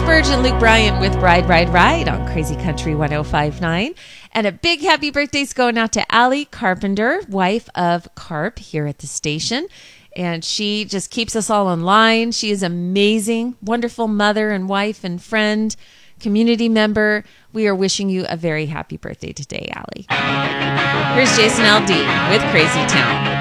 Burge and Luke Bryan with Ride, Ride, Ride on Crazy Country 105.9. And a big happy birthday's going out to Allie Carpenter, wife of Carp here at the station. And she just keeps us all in line. She is amazing, wonderful mother and wife and friend, community member. We are wishing you a very happy birthday today, Allie. Here's Jason Aldean with Crazy Town.